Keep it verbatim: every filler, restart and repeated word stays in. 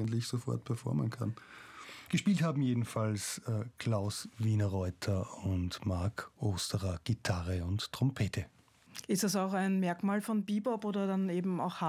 hoffentlich sofort performen kann. Gespielt haben jedenfalls äh, Klaus Wienerreuter und Marc Osterer Gitarre und Trompete. Ist das auch ein Merkmal von Bebop oder dann eben auch